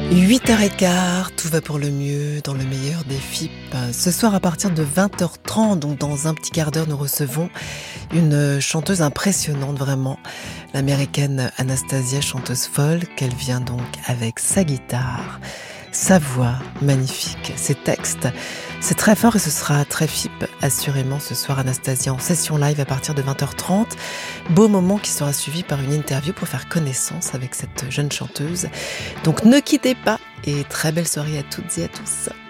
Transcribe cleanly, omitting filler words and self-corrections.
8h15, tout va pour le mieux dans le meilleur des FIP. Ce soir à partir de 20h30, donc dans un petit quart d'heure, nous recevons une chanteuse impressionnante vraiment, l'américaine Anastasia, chanteuse folk. Elle vient donc avec sa guitare, sa voix magnifique, ses textes. C'est très fort et ce sera très FIP assurément ce soir. Anastasia en session live à partir de 20h30. Beau moment qui sera suivi par une interview pour faire connaissance avec cette jeune chanteuse. Donc ne quittez pas et très belle soirée à toutes et à tous.